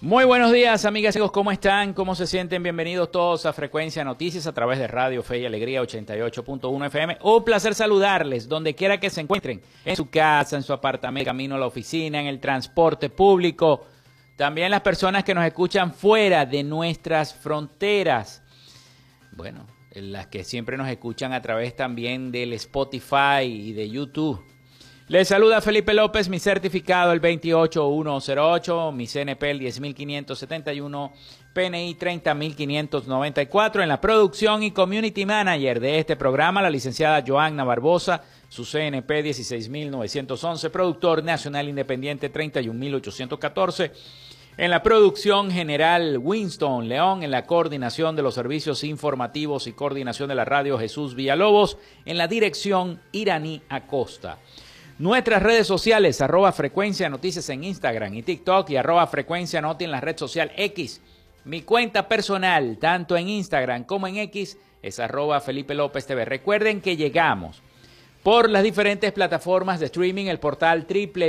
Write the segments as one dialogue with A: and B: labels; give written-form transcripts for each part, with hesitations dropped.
A: Muy buenos días, amigas y amigos, ¿cómo están? ¿Cómo se sienten? Bienvenidos todos a Frecuencia Noticias a través de Radio Fe y Alegría 88.1 FM. Un placer saludarles donde quiera que se encuentren, en su casa, en su apartamento, camino a la oficina, en el transporte público. También las personas que nos escuchan fuera de nuestras fronteras. Bueno, las que siempre nos escuchan a través también del Spotify y de YouTube. Les saluda Felipe López, mi certificado el 28108, mi CNP el 10571, PNI 30594. En la producción y community manager de este programa, la licenciada Joanna Barbosa, su CNP 16911, productor nacional independiente 31814. En la producción general, Winston León. En la coordinación de los servicios informativos y coordinación de la radio, Jesús Villalobos. En la dirección, Iraní Acosta. Nuestras redes sociales, @Frecuencia Noticias en Instagram y TikTok y @Frecuencia Noti en la red social X. Mi cuenta personal, tanto en Instagram como en X, es @Felipe López TV. Recuerden que llegamos por las diferentes plataformas de streaming, el portal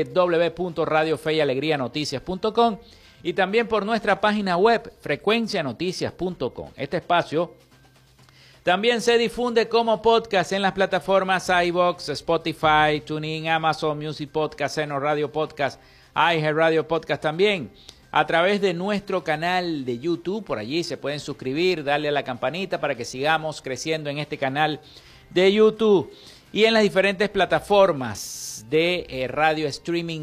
A: www.radiofeyalegrianoticias.com y también por nuestra página web, frecuencianoticias.com. Este espacio también se difunde como podcast en las plataformas iVoox, Spotify, TuneIn, Amazon Music Podcast, Seno Radio Podcast, iHeartRadio Podcast también. A través de nuestro canal de YouTube, por allí se pueden suscribir, darle a la campanita para que sigamos creciendo en este canal de YouTube. Y en las diferentes plataformas de radio streaming